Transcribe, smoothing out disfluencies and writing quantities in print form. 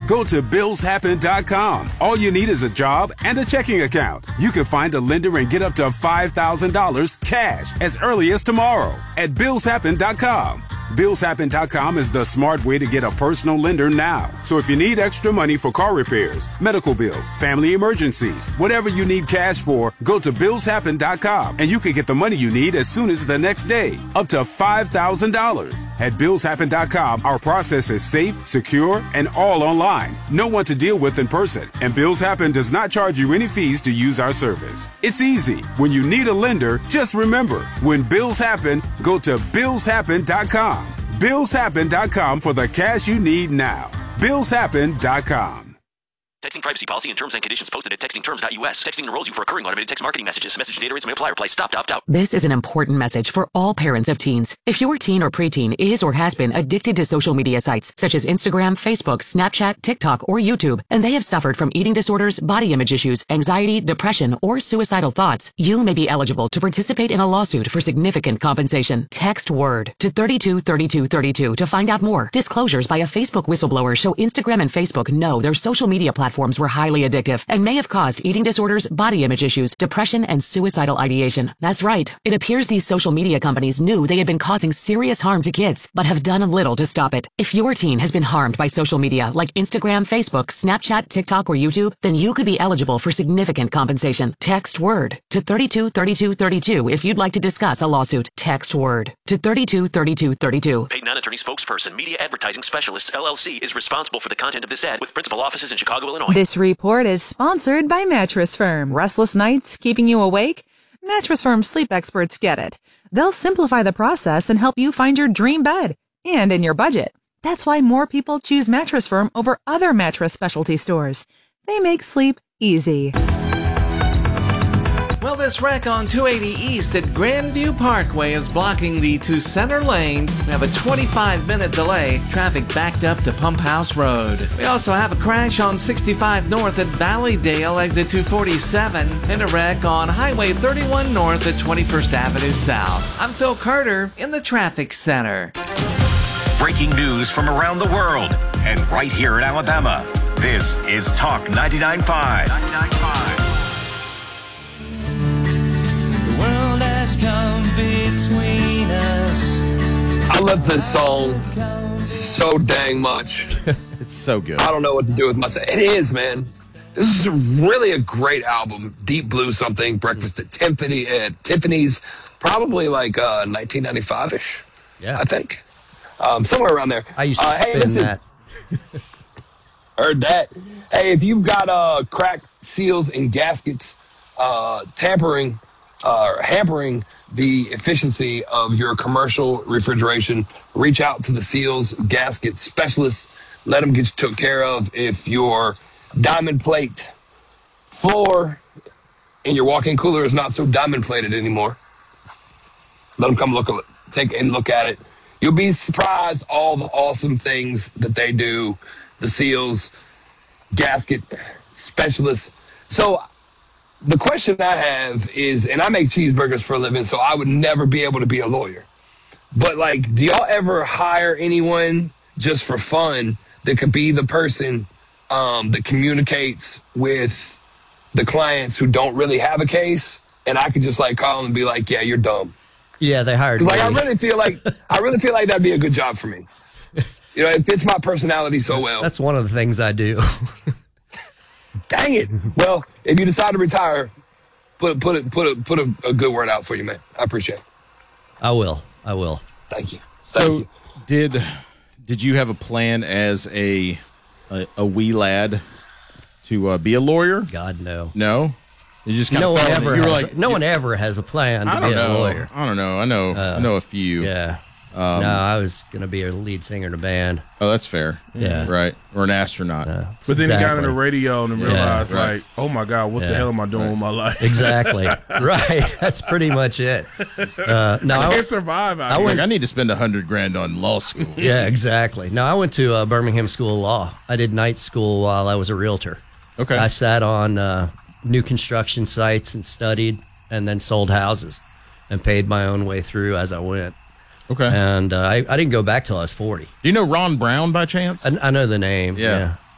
Go to BillsHappen.com. All you need is a job and a checking account. You can find a lender and get up to $5,000 cash as early as tomorrow at BillsHappen.com. BillsHappen.com is the smart way to get a personal lender now. So if you need extra money for car repairs, medical bills, family emergencies, whatever you need cash for, go to BillsHappen.com and you can get the money you need as soon as the next day, up to $5,000. At BillsHappen.com, our process is safe, secure, and all online. No one to deal with in person, and Bills Happen does not charge you any fees to use our service. It's easy. When you need a lender, just remember, when bills happen, go to BillsHappen.com. BillsHappen.com for the cash you need now. BillsHappen.com. Texting privacy policy and terms and conditions posted at textingterms.us. Texting enrolls you for recurring automated text marketing messages. Message data rates may apply. Reply stop to opt out. This is an important message for all parents of teens. If your teen or preteen is or has been addicted to social media sites such as Instagram, Facebook, Snapchat, TikTok, or YouTube, and they have suffered from eating disorders, body image issues, anxiety, depression, or suicidal thoughts, you may be eligible to participate in a lawsuit for significant compensation. Text WORD to 323232 to find out more. Disclosures by a Facebook whistleblower show Instagram and Facebook know their social media platforms were highly addictive and may have caused eating disorders, body image issues, depression, and suicidal ideation. That's right. It appears these social media companies knew they had been causing serious harm to kids, but have done little to stop it. If your teen has been harmed by social media like Instagram, Facebook, Snapchat, TikTok, or YouTube, then you could be eligible for significant compensation. Text WORD to 323232 if you'd like to discuss a lawsuit. Text WORD to 323232. Paid non-attorney spokesperson, Media Advertising Specialists, LLC, is responsible for the content of this ad with principal offices in Chicago, Illinois. This report is sponsored by Mattress Firm. Restless nights keeping you awake? Mattress Firm sleep experts get it. They'll simplify the process and help you find your dream bed and in your budget. That's why more people choose Mattress Firm over other mattress specialty stores. They make sleep easy. Well, this wreck on 280 East at Grandview Parkway is blocking the two center lanes. We have a 25-minute delay. Traffic backed up to Pump House Road. We also have a crash on 65 North at Valleydale, exit 247, and a wreck on Highway 31 North at 21st Avenue South. I'm Phil Carter in the Traffic Center. Breaking news from around the world and right here in Alabama. This is Talk 99.5. 99.5. Come between us. I love this song so dang much. It's so good. I don't know what to do with myself. It is, man. This is really a great album. Deep Blue something. Breakfast at Tiffany's. Probably like 1995-ish. Yeah. I think. Somewhere around there. I used to spin that. Heard that. Hey, if you've got cracked seals and gaskets hampering the efficiency of your commercial refrigeration, reach out to the seals gasket specialists. Let them get you took care of. If your diamond plate floor in your walk-in cooler is not so diamond plated anymore, let them come take a look at it. You'll be surprised all the awesome things that they do. The seals gasket specialists. So the question I have is, and I make cheeseburgers for a living, so I would never be able to be a lawyer. But, like, do y'all ever hire anyone just for fun that could be the person that communicates with the clients who don't really have a case, and I could just, like, call them and be like, yeah, you're dumb? Yeah, they hired me. Like, I really feel like that'd be a good job for me. You know, it fits my personality so well. That's one of the things I do. Dang it. Well, if you decide to retire, put a good word out for you, man. I appreciate it. I will. Thank you. So, did you have a plan as a wee lad to be a lawyer? God, no. No? You just kind of no one ever has a plan to be a lawyer. I don't know. I know a few. Yeah. No, I was going to be a lead singer in a band. Oh, that's fair. Yeah. Right. Or an astronaut. But then he got on the radio and realized, like, oh, my God, what the hell am I doing with my life? Exactly. Right. That's pretty much it. I can't survive. I need to spend $100,000 on law school. Yeah, exactly. No, I went to Birmingham School of Law. I did night school while I was a realtor. Okay. I sat on new construction sites and studied and then sold houses and paid my own way through as I went. Okay. And I didn't go back till I was 40. Do you know Ron Brown by chance? I know the name. Yeah.